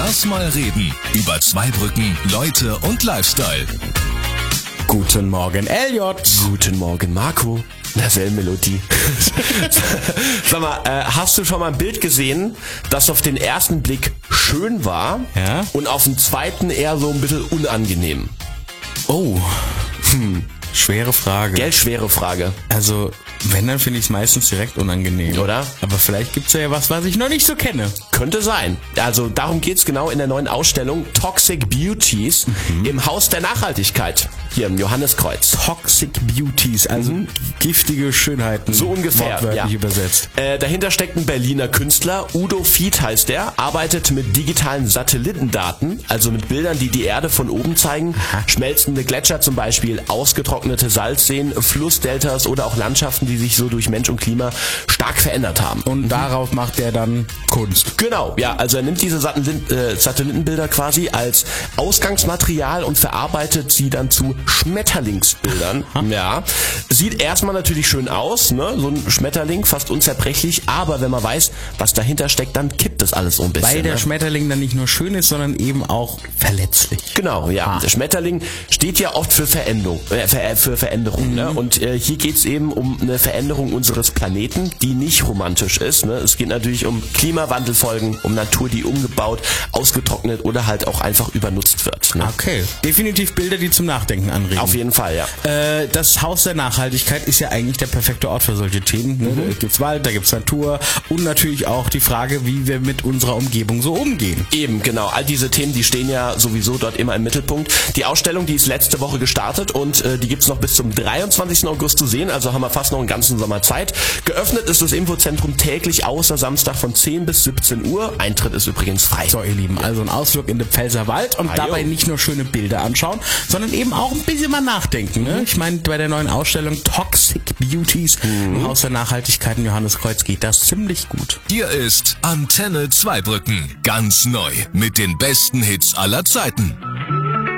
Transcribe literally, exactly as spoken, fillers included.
Lass mal reden über Zweibrücken, Leute und Lifestyle. Guten Morgen, Elliot. Guten Morgen, Marco. Derselbe Melodie. Sag mal, äh, hast du schon mal ein Bild gesehen, das auf den ersten Blick schön war Ja? und auf den zweiten eher so ein bisschen unangenehm? Oh, hm. Schwere Frage. Gell, schwere Frage. Also, wenn, dann finde ich es meistens direkt unangenehm. Oder? Aber vielleicht gibt es ja was, was ich noch nicht so kenne. Könnte sein. Also darum geht's genau in der neuen Ausstellung Toxic Beauties mhm. im Haus der Nachhaltigkeit hier im Johanneskreuz. Toxic Beauties, also mhm. giftige Schönheiten. So ungefähr, wortwörtlich ja. übersetzt. Äh, dahinter steckt ein Berliner Künstler, Udo Fied heißt er, arbeitet mit digitalen Satellitendaten, also mit Bildern, die die Erde von oben zeigen, Aha. schmelzende Gletscher zum Beispiel, ausgetrocknete Salzseen, Flussdeltas oder auch Landschaften, die sich so durch Mensch und Klima stark verändert haben. Und mhm. darauf macht er dann Kunst. Genau, ja, also er nimmt diese Satellit- äh, Satellitenbilder quasi als Ausgangsmaterial und verarbeitet sie dann zu Schmetterlingsbildern. Ja, sieht erstmal natürlich schön aus, ne? So ein Schmetterling, fast unzerbrechlich, aber wenn man weiß, was dahinter steckt, dann kippt das alles so ein bisschen. Weil der ne? Schmetterling dann nicht nur schön ist, sondern eben auch verletzlich. Genau, ja. Ah. Der Schmetterling steht ja oft für Veränderung, äh, für, für Veränderung, mhm. ne? Und äh, hier geht's eben um eine Veränderung unseres Planeten, die nicht romantisch ist, ne? Es geht natürlich um Klimawandelfolgen, um Natur, die umgebaut, ausgetrocknet oder halt auch einfach übernutzt wird. Ne? Okay, definitiv Bilder, die zum Nachdenken anregen. Auf jeden Fall, ja. Äh, das Haus der Nachhaltigkeit ist ja eigentlich der perfekte Ort für solche Themen. Ne? Mhm. Da gibt's Wald, da gibt's Natur und natürlich auch die Frage, wie wir mit unserer Umgebung so umgehen. Eben, genau. All diese Themen, die stehen ja sowieso dort immer im Mittelpunkt. Die Ausstellung, die ist letzte Woche gestartet und äh, die gibt's noch bis zum dreiundzwanzigsten August zu sehen, also haben wir fast noch einen ganzen Sommer Zeit. Geöffnet ist das Infozentrum täglich außer Samstag von zehn bis siebzehn Uhr. Eintritt ist übrigens frei. So, ihr Lieben, also ein Ausflug in den Pfälzerwald und ah, dabei jo. nicht nur schöne Bilder anschauen, sondern eben auch ein bisschen mal nachdenken. Ne? Ich meine, bei der neuen Ausstellung Toxic Beauties mhm. im Haus der Nachhaltigkeit in Johanneskreuz geht das ziemlich gut. Hier ist Antenne Zweibrücken, ganz neu mit den besten Hits aller Zeiten.